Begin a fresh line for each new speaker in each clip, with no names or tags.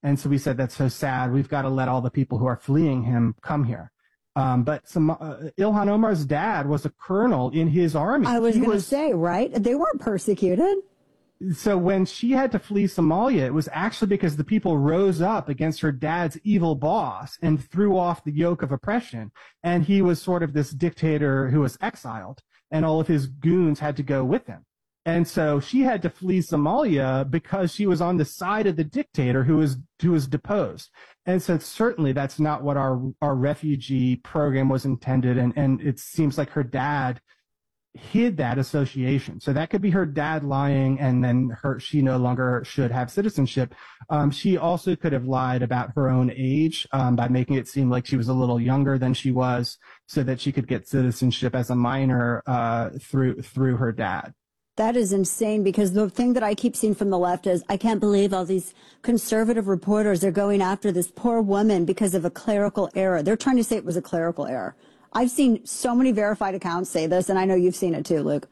And so we said, that's so sad. We've got to let all the people who are fleeing him come here. But Ilhan Omar's dad was a colonel in his army.
I was going to say, right? They weren't persecuted.
So when she had to flee Somalia, it was actually because the people rose up against her dad's evil boss and threw off the yoke of oppression. And he was sort of this dictator who was exiled, and all of his goons had to go with him. And so she had to flee Somalia because she was on the side of the dictator who was deposed. And so certainly that's not what our refugee program was intended. And it seems like her dad hid that association. So that could be her dad lying, and then she no longer should have citizenship. She also could have lied about her own age by making it seem like she was a little younger than she was, so that she could get citizenship as a minor through her dad.
That is insane, because the thing that I keep seeing from the left is, I can't believe all these conservative reporters are going after this poor woman because of a clerical error. They're trying to say it was a clerical error. I've seen so many verified accounts say this, and I know you've seen it too, Luke.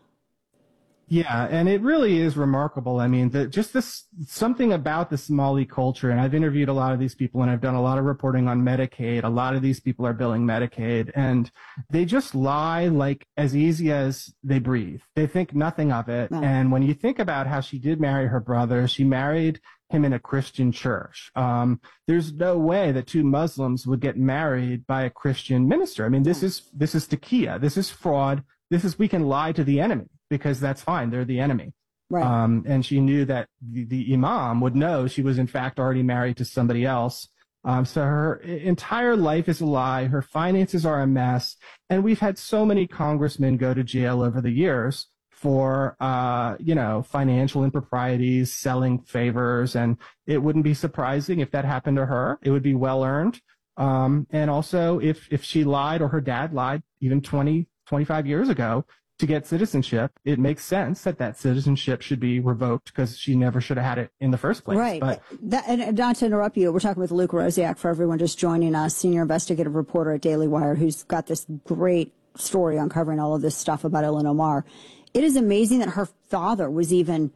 Yeah, and it really is remarkable. I mean, something about the Somali culture, and I've interviewed a lot of these people, and I've done a lot of reporting on Medicaid. A lot of these people are billing Medicaid, and they just lie like as easy as they breathe. They think nothing of it. Right. And when you think about how she did marry her brother, she married him in a Christian church. There's no way that two Muslims would get married by a Christian minister. I mean, this is taqiyya. This is fraud. We can lie to the enemy, because that's fine. They're the enemy. Right. And she knew that the imam would know she was in fact already married to somebody else. So her entire life is a lie. Her finances are a mess. And we've had so many congressmen go to jail over the years for, financial improprieties, selling favors. And it wouldn't be surprising if that happened to her. It would be well earned. And also if she lied, or her dad lied even 25 years ago to get citizenship, it makes sense that citizenship should be revoked, because she never should have had it in the first place.
Right.
But
and not to interrupt you, we're talking with Luke Rosiak, for everyone just joining us, senior investigative reporter at Daily Wire, who's got this great story uncovering all of this stuff about Ilhan Omar. It is amazing that her father was even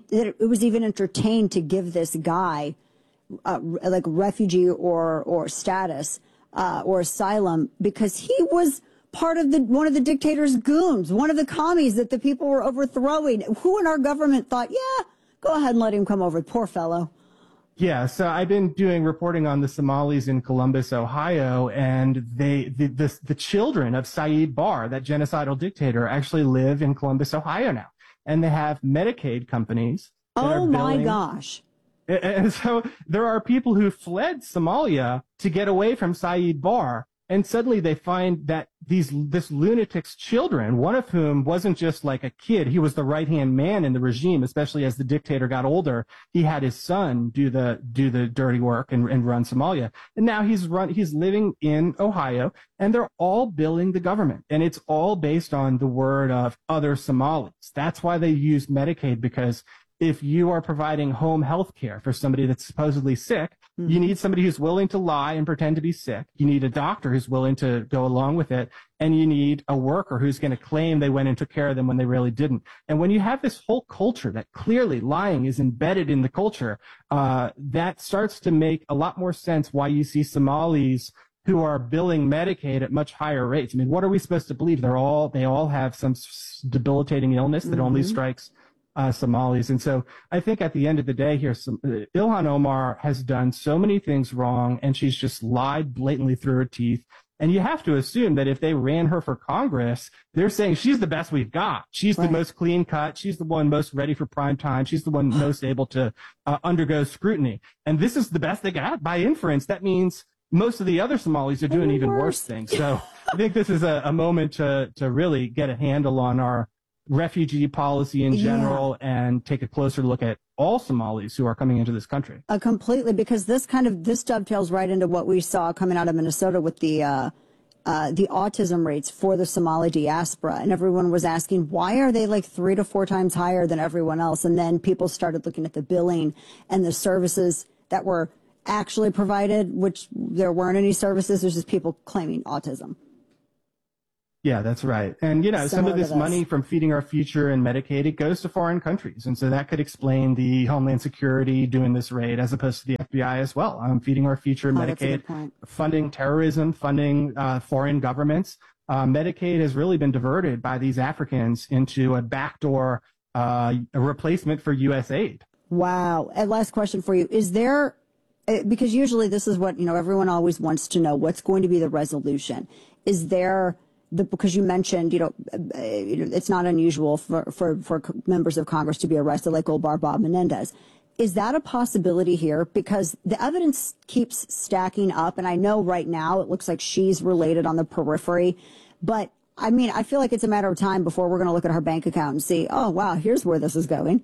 entertained to give this guy like refugee or status or asylum, because he was part of one of the dictator's goons, one of the commies that the people were overthrowing. Who in our government thought, yeah, go ahead and let him come over, poor fellow?
Yeah, so I've been doing reporting on the Somalis in Columbus, Ohio, and the children of Saeed Barr, that genocidal dictator, actually live in Columbus, Ohio now, and they have Medicaid companies.
Oh my gosh!
And so there are people who fled Somalia to get away from Saeed Barr, and suddenly they find that this lunatic's children, one of whom wasn't just like a kid, he was the right-hand man in the regime, especially as the dictator got older. He had his son do the dirty work and run Somalia. And now he's living in Ohio, and they're all billing the government. And it's all based on the word of other Somalis. That's why they use Medicaid, because if you are providing home health care for somebody that's supposedly sick, you need somebody who's willing to lie and pretend to be sick. You need a doctor who's willing to go along with it. And you need a worker who's going to claim they went and took care of them when they really didn't. And when you have this whole culture that clearly lying is embedded in the culture, that starts to make a lot more sense why you see Somalis who are billing Medicaid at much higher rates. I mean, what are we supposed to believe? They all have some debilitating illness that only strikes Somalis. And so I think at the end of the day here, Ilhan Omar has done so many things wrong, and she's just lied blatantly through her teeth. And you have to assume that if they ran her for Congress, they're saying she's the best we've got. She's the most clean cut. She's the one most ready for prime time. She's the one most able to undergo scrutiny. And this is the best they got. By inference, that means most of the other Somalis are doing even worse things. So I think this is a moment to really get a handle on our refugee policy in general and take a closer look at all Somalis who are coming into this country.
Completely, because this dovetails right into what we saw coming out of Minnesota with the autism rates for the Somali diaspora. And everyone was asking, why are they like 3 to 4 times higher than everyone else? And then people started looking at the billing and the services that were actually provided, which there weren't any services. There's just people claiming autism.
Yeah, that's right. And, some of this money from Feeding Our Future and Medicaid, it goes to foreign countries. And so that could explain the Homeland Security doing this raid as opposed to the FBI FBI as well, feeding our future Medicaid, funding terrorism, funding foreign governments. Medicaid has really been diverted by these Africans into a backdoor a replacement for U.S. aid.
Wow. And last question for you. Is there, because usually this is what, everyone always wants to know, what's going to be the resolution? Is there, because you mentioned, it's not unusual for members of Congress to be arrested like old Bob Menendez. Is that a possibility here? Because the evidence keeps stacking up, and I know right now it looks like she's related on the periphery, but I mean, I feel like it's a matter of time before we're going to look at her bank account and see, oh, wow, here's where this is going.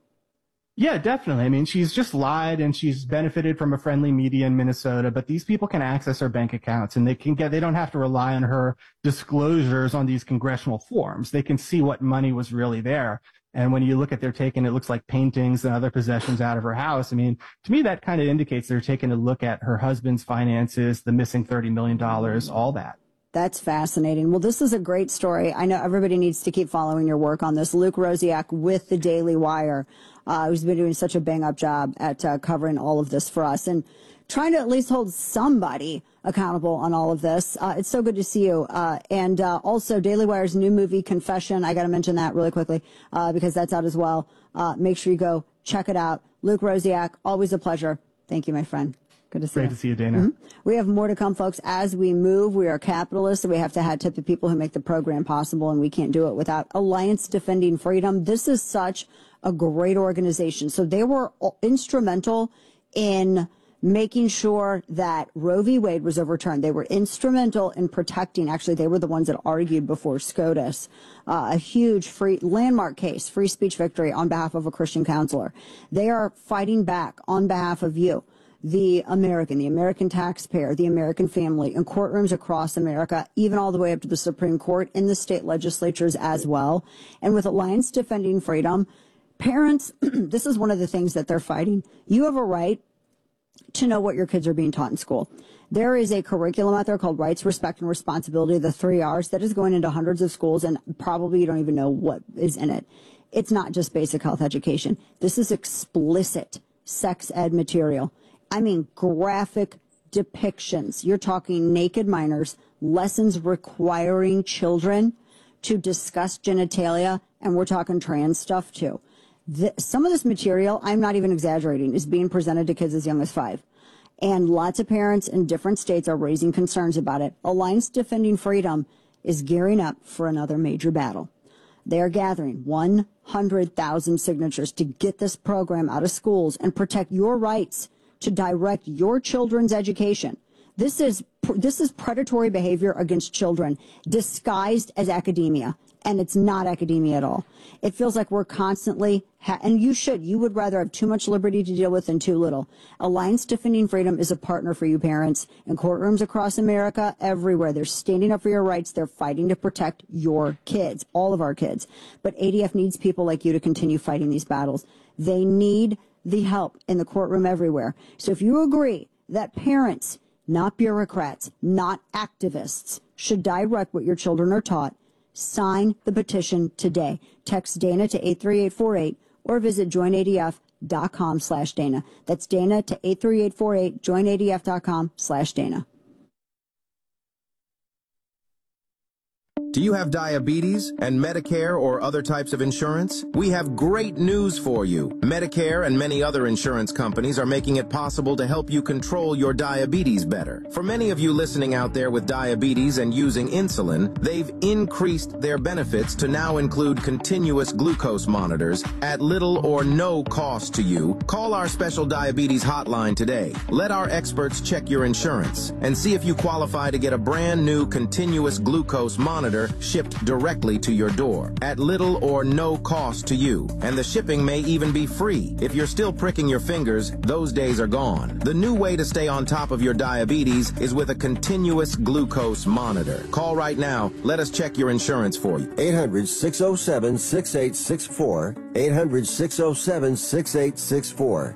Yeah, definitely. I mean, she's just lied and she's benefited from a friendly media in Minnesota, but these people can access her bank accounts and they don't have to rely on her disclosures on these congressional forms. They can see what money was really there. And when you look at it looks like paintings and other possessions out of her house. I mean, to me, that kind of indicates they're taking a look at her husband's finances, the missing $30 million, all that.
That's fascinating. Well, this is a great story. I know everybody needs to keep following your work on this. Luke Rosiak with the Daily Wire, who's been doing such a bang-up job at covering all of this for us and trying to at least hold somebody accountable on all of this. It's so good to see you. And also, Daily Wire's new movie, Confession. I got to mention that really quickly because that's out as well. Make sure you go check it out. Luke Rosiak, always a pleasure. Thank you, my friend. Good to see you.
Great to see you, Dana.
Mm-hmm. We have more to come, folks. As we move, we are capitalists, and we have to have tip the people who make the program possible, and we can't do it without Alliance Defending Freedom. This is such a great organization. So they were instrumental in making sure that Roe v. Wade was overturned. They were instrumental in protecting, actually, they were the ones that argued before SCOTUS, a huge landmark case, free speech victory on behalf of a Christian counselor. They are fighting back on behalf of you, the American taxpayer, the American family, in courtrooms across America, even all the way up to the Supreme Court, in the state legislatures as well. And with Alliance Defending Freedom, parents, this is one of the things that they're fighting. You have a right to know what your kids are being taught in school. There is a curriculum out there called Rights, Respect, and Responsibility, the 3 R's, that is going into hundreds of schools, and probably you don't even know what is in it. It's not just basic health education. This is explicit sex ed material. I mean, graphic depictions. You're talking naked minors, lessons requiring children to discuss genitalia, and we're talking trans stuff too. Some of this material, I'm not even exaggerating, is being presented to kids as young as 5. And lots of parents in different states are raising concerns about it. Alliance Defending Freedom is gearing up for another major battle. They are gathering 100,000 signatures to get this program out of schools and protect your rights to direct your children's education. This is predatory behavior against children disguised as academia, and it's not academia at all. It feels like we're constantly, and you would rather have too much liberty to deal with than too little. Alliance Defending Freedom is a partner for you parents in courtrooms across America, everywhere. They're standing up for your rights. They're fighting to protect your kids, all of our kids. But ADF needs people like you to continue fighting these battles. They need the help in the courtroom everywhere. So if you agree that parents, not bureaucrats, not activists, should direct what your children are taught, sign the petition today. Text Dana to 83848 or visit joinadf.com/Dana. That's Dana to 83848, joinadf.com/Dana.
Do you have diabetes and Medicare or other types of insurance? We have great news for you. Medicare and many other insurance companies are making it possible to help you control your diabetes better. For many of you listening out there with diabetes and using insulin, they've increased their benefits to now include continuous glucose monitors at little or no cost to you. Call our special diabetes hotline today. Let our experts check your insurance and see if you qualify to get a brand new continuous glucose monitor shipped directly to your door at little or no cost to you. And the shipping may even be free. If you're still pricking your fingers, those days are gone. The new way to stay on top of your diabetes is with a continuous glucose monitor. Call right now. Let us check your insurance for you.
800-607-6864. 800-607-6864.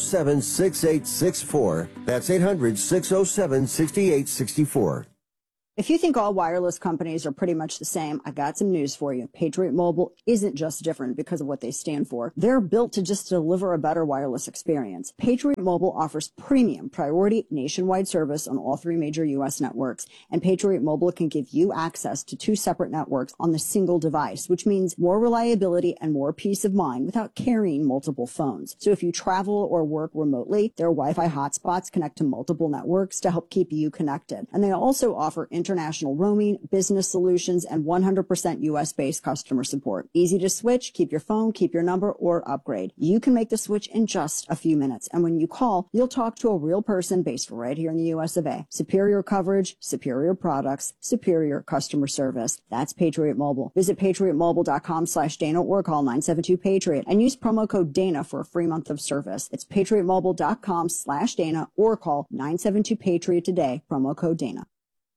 800-607-6864. That's 800-607-6864.
If you think all wireless companies are pretty much the same, I got some news for you. Patriot Mobile isn't just different because of what they stand for. They're built to just deliver a better wireless experience. Patriot Mobile offers premium priority nationwide service on all 3 major U.S. networks, and Patriot Mobile can give you access to 2 separate networks on the single device, which means more reliability and more peace of mind without carrying multiple phones. So if you travel or work remotely, their Wi-Fi hotspots connect to multiple networks to help keep you connected. And they also offer international roaming, business solutions, and 100% US-based customer support. Easy to switch, keep your phone, keep your number, or upgrade. You can make the switch in just a few minutes. And when you call, you'll talk to a real person based right here in the US of A. Superior coverage, superior products, superior customer service. That's Patriot Mobile. Visit patriotmobile.com/Dana or call 972-PATRIOT and use promo code Dana for a free month of service. It's patriotmobile.com/Dana or call 972-PATRIOT today, promo code Dana.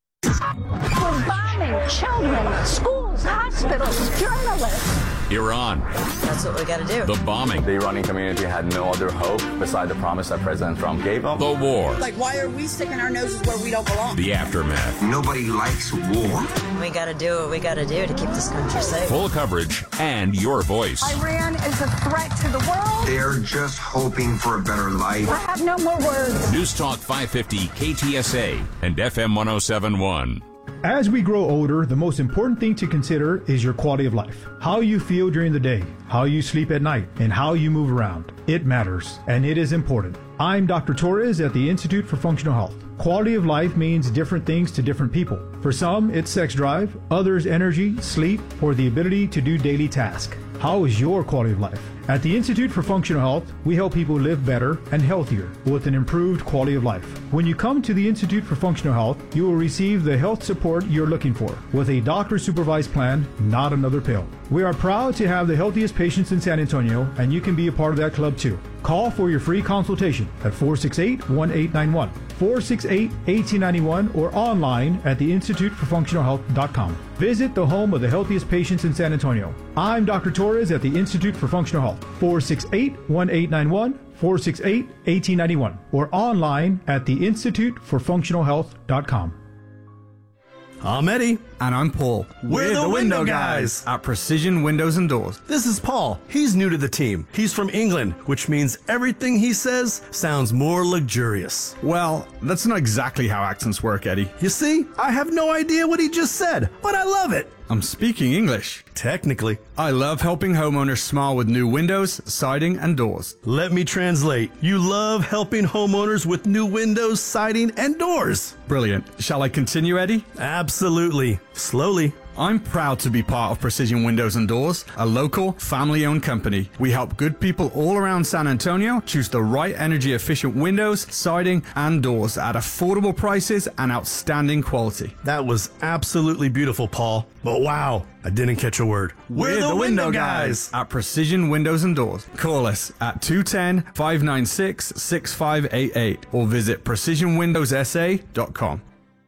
We're bombing children, schools, hospitals, journalists.
Iran.
That's what we got to do.
The bombing.
The Iranian community had no other hope beside the promise that President Trump gave them.
The war.
Like, why are we sticking our noses where we don't belong?
The aftermath.
Nobody likes war.
We got to do what we got to do to keep this country safe.
Full coverage and your voice.
Iran is a threat to the world.
They're just hoping for a better life.
I have no more words.
News Talk 550 KTSA and FM 1071.
As we grow older, the most important thing to consider is your quality of life. How you feel during the day, how you sleep at night, and how you move around. It matters, and it is important. I'm Dr. Torres at the Institute for Functional Health. Quality of life means different things to different people. For some, it's sex drive, others energy, sleep, or the ability to do daily tasks. How is your quality of life? At the Institute for Functional Health, we help people live better and healthier with an improved quality of life. When you come to the Institute for Functional Health, you will receive the health support you're looking for with a doctor-supervised plan, not another pill. We are proud to have the healthiest patients in San Antonio, and you can be a part of that club too. Call for your free consultation at 468-1891, 468-1891, or online at theinstituteforfunctionalhealth.com. Visit the home of the healthiest patients in San Antonio. I'm Dr. Torres at the Institute for Functional Health, 468-1891, 468-1891, or online at theinstituteforfunctionalhealth.com.
I'm Eddie.
And I'm Paul.
We're the window guys
at Precision Windows and Doors.
This is Paul. He's new to the team. He's from England, which means everything he says sounds more luxurious.
Well, that's not exactly how accents work, Eddie.
You see, I have no idea what he just said, but I love it.
I'm speaking English.
Technically.
I love helping homeowners smile with new windows, siding, and doors.
Let me translate. You love helping homeowners with new windows, siding, and doors.
Brilliant. Shall I continue, Eddie?
Absolutely. Slowly.
I'm proud to be part of Precision Windows and Doors, a local, family-owned company. We help good people all around San Antonio choose the right energy-efficient windows, siding, and doors at affordable prices and outstanding quality.
That was absolutely beautiful, Paul. But wow, I didn't catch a word.
We're the window guys at Precision Windows and Doors. Call us at 210-596-6588 or visit precisionwindowssa.com.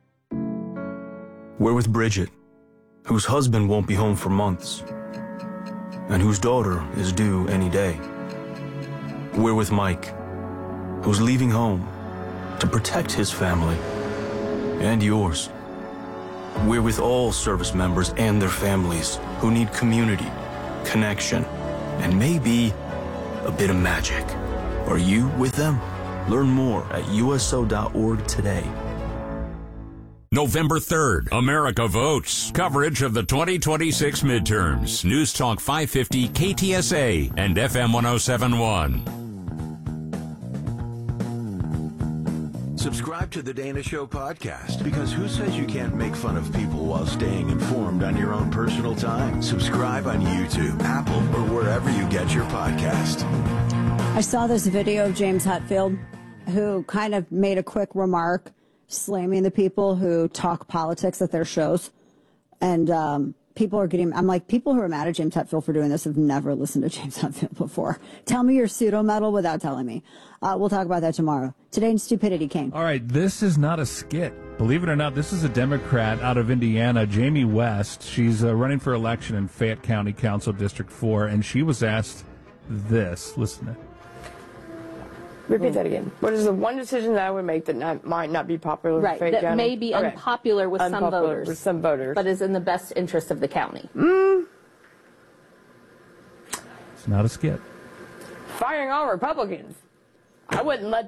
We're with Bridget, whose husband won't be home for months, and whose daughter is due any day. We're with Mike, who's leaving home to protect his family and yours. We're with all service members and their families who need community, connection, and maybe a bit of magic. Are you with them? Learn more at USO.org today.
November 3rd, America votes. Coverage of the 2026 midterms. News Talk 550 KTSA and FM 1071.
Subscribe to the Dana Show podcast, because who says you can't make fun of people while staying informed on your own personal time? Subscribe on YouTube, Apple, or wherever you get your podcast.
I saw this video of James Hetfield, who kind of made a quick remark slamming the people who talk politics at their shows. And people are getting, I'm like, people who are mad at James Hetfield for doing this have never listened to James Hetfield before. Tell me you're pseudo-metal without telling me. We'll talk about that tomorrow. Today in Stupidity, Kane.
All right, this is not a skit. Believe it or not, this is a Democrat out of Indiana, Jamie West. She's running for election in Fayette County Council District 4, and she was asked this. Listen to it.
Repeat that again. What is the one decision that I would make that might not be popular with
Right,
Fayette
that
County?
may be unpopular with some voters.
With some voters.
But is in the best interest of the county.
It's not a skit.
Firing all Republicans. I wouldn't let